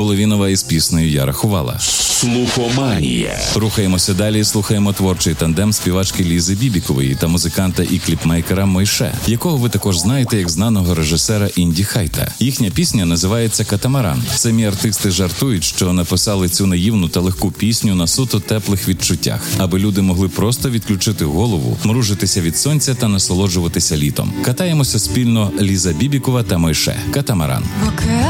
Головінова із піснею «Я рахувала». Слухоманія. Рухаємося далі і слухаємо творчий тандем співачки Лізи Бібікової та музиканта і кліпмейкера Мойше, якого ви також знаєте як знаного режисера Інді Хайта. Їхня пісня називається «Катамаран». Самі артисти жартують, що написали цю наївну та легку пісню на суто теплих відчуттях, аби люди могли просто відключити голову, мружитися від сонця та насолоджуватися літом. Катаємося спільно Ліза Бібікова та Мойше. «Катамаран».